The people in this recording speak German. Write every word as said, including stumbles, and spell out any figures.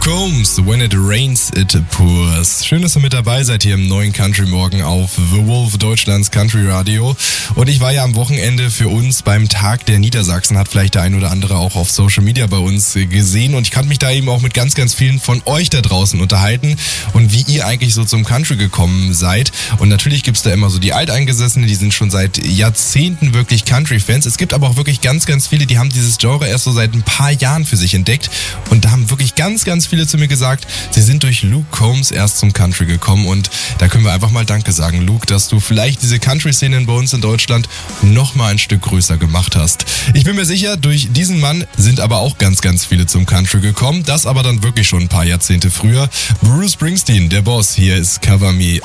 Combs, When It Rains, It Pours. Schön, dass ihr mit dabei seid hier im neuen Country Morgen auf The Wolf, Deutschlands Country Radio. Und ich war ja am Wochenende für uns beim Tag der Niedersachsen, hat vielleicht der ein oder andere auch auf Social Media bei uns gesehen. Und ich kann mich da eben auch mit ganz, ganz vielen von euch da draußen unterhalten und wie ihr eigentlich so zum Country gekommen seid. Und natürlich gibt's da immer so die Alteingesessenen, die sind schon seit Jahrzehnten wirklich Country-Fans. Es gibt aber auch wirklich ganz, ganz viele, die haben dieses Genre erst so seit ein paar Jahren für sich entdeckt. Und da haben wirklich ganz, ganz viele zu mir gesagt, sie sind durch Luke Combs erst zum Country gekommen. Und da können wir einfach mal Danke sagen, Luke, dass du vielleicht diese Country-Szenen bei uns in Deutschland noch mal ein Stück größer gemacht hast. Ich bin mir sicher, durch diesen Mann sind aber auch ganz, ganz viele zum Country gekommen. Das aber dann wirklich schon ein paar Jahrzehnte früher. Bruce Springsteen, der Boss, hier ist Cover Me.